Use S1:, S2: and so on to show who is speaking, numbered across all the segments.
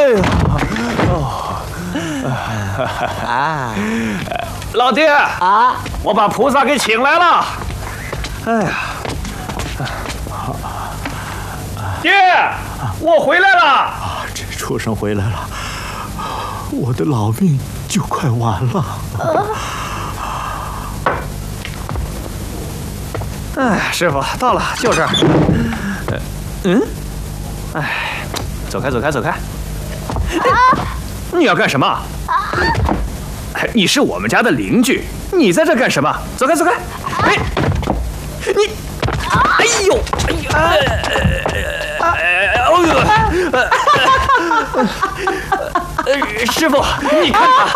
S1: 啊，
S2: 老爹
S1: 啊，
S2: 我把菩萨给请来了。哎呀，爹，我回来了。
S3: 啊，这畜生回来了，我的老命就快完了。
S2: 哎，师傅到了，就这儿。哎，走开，走开，走开。你要干什么？你是我们家的邻居，你在这干什么？走开，走开！哎，你，哎呦，师傅，你看他。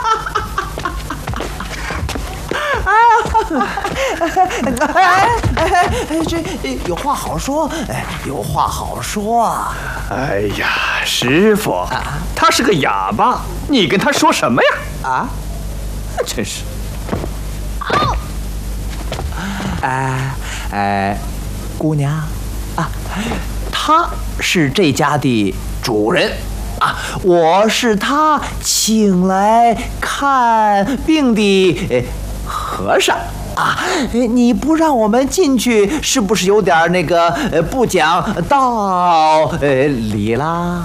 S1: 这有话好说，有话好说。
S2: 哎呀，师傅，他是个哑巴，你跟他说什么呀？
S1: 啊，
S2: 真是。
S1: 姑娘啊，他是这家的主人啊，我是他请来看病的和尚啊，你不让我们进去，是不是有点那个不讲道理啦？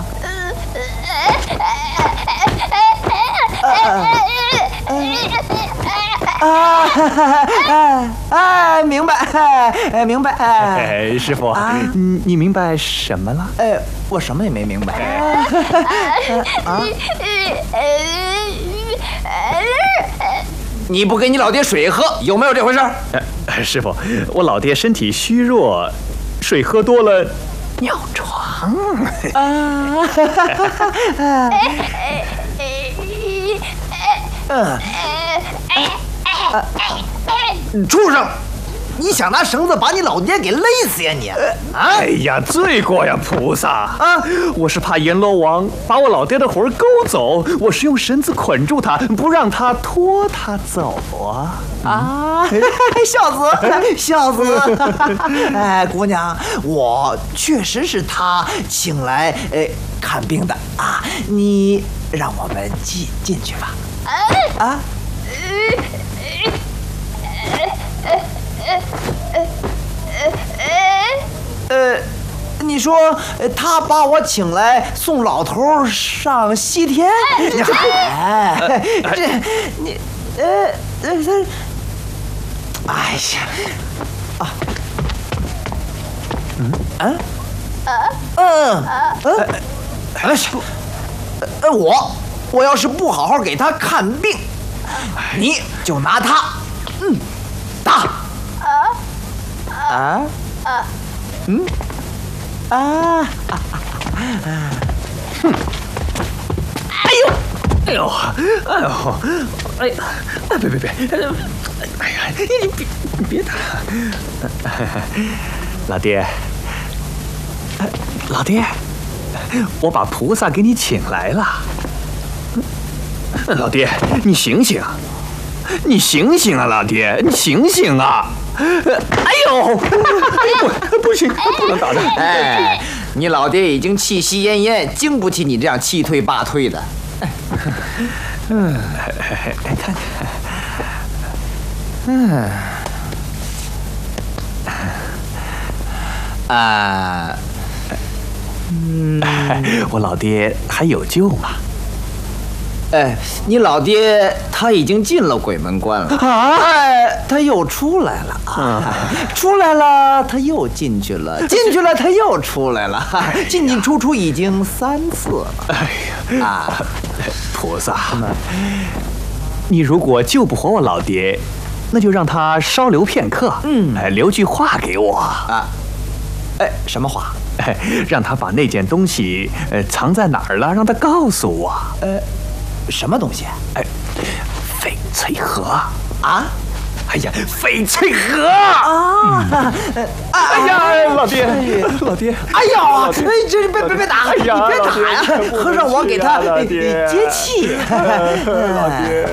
S1: 明白，明白。
S2: 师傅，你明白什么了？
S1: 我什么也没明白。你不给你老爹水喝，有没有这回事？
S2: 师傅，我老爹身体虚弱，水喝多了尿床。
S1: 畜生！你想拿绳子把你老爹给勒死呀你！
S2: 哎呀，罪过呀，菩萨啊！我是怕阎罗王把我老爹的魂勾走，我是用绳子捆住他，不让他拖他走啊！
S1: 孝子，孝子！姑娘，我确实是他请来看病的啊，你让我们进去吧。啊！你说他把我请来送老头上西天？这你哎呀我要是不好好给他看病，你就拿他打。
S2: 别，哎呀，你别打，老爹，老爹，我把菩萨给你请来了，老爹，你醒醒，你醒醒啊，老爹，你醒醒啊！哎呦，不行，不能打他。
S1: 你老爹已经气息奄奄，经不起你这样气退罢退的。
S2: 看，我老爹还有救吗？
S1: 你老爹他已经进了鬼门关了他又出来了出来了他又进去了，进去了他又出来了，进进出出已经3次了。
S2: 菩萨，你如果救不活我老爹，那就让他稍留片刻，留句话给我
S1: 什么话？
S2: 让他把那件东西藏在哪儿了，让他告诉我。
S1: 什么东西？
S2: 翡翠盒
S1: 啊！
S2: 哎呀，翡翠盒啊！哎呀，老爹，老爹！
S1: 哎呀，这别打！
S2: 哎呀，
S1: 别打呀！让我给他接气。
S2: 老爹。